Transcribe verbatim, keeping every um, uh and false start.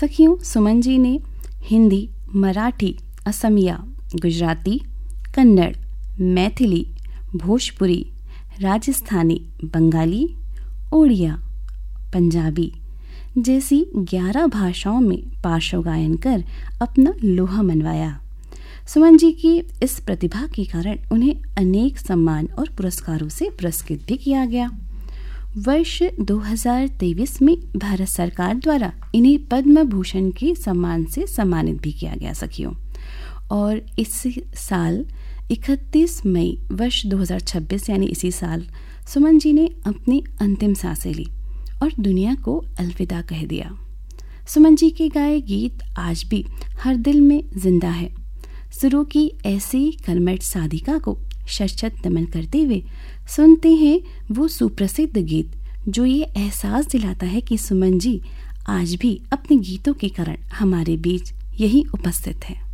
सखियों, सुमन जी ने हिंदी, मराठी, असमिया, गुजराती, कन्नड़, मैथिली, भोजपुरी, राजस्थानी, बंगाली, ओडिया, पंजाबी जैसी ग्यारह भाषाओं में पार्श्व गायन कर अपना लोहा मनवाया। सुमन जी की इस प्रतिभा के कारण उन्हें अनेक सम्मान और पुरस्कारों से पुरस्कृत भी किया गया। वर्ष दो हज़ार तेईस में भारत सरकार द्वारा इन्हें पद्म भूषण के सम्मान से सम्मानित भी किया गया सखियों। और इसी साल इकतीस मई वर्ष दो हज़ार छब्बीस यानी इसी साल सुमन जी ने अपनी अंतिम सांसें ली और दुनिया को अलविदा कह दिया। सुमन जी के गाए गीत आज भी हर दिल में जिंदा है। सुरों की ऐसी कर्मठ साधिका को शत शत नमन करते हुए सुनते हैं वो सुप्रसिद्ध गीत जो ये एहसास दिलाता है कि सुमन जी आज भी अपने गीतों के कारण हमारे बीच यही उपस्थित है।